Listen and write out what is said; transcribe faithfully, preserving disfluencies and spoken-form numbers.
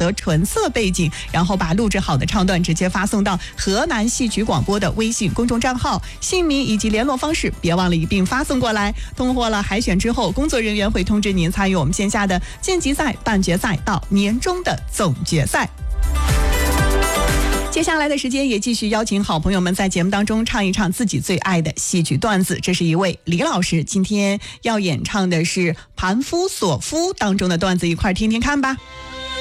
择纯色背景，然后把录制好的唱段直接发送到河南戏曲广播的微信公众账号，姓名以及联络方式别忘了一并发送过来。通过了海选之后，工作人员会通知您参与我们线下的晋级赛、半决赛到年终的总决赛。接下来的时间也继续邀请好朋友们在节目当中唱一唱自己最爱的戏曲段子。这是一位李老师今天要演唱的是《盘夫索夫》当中的段子，一块听听看吧。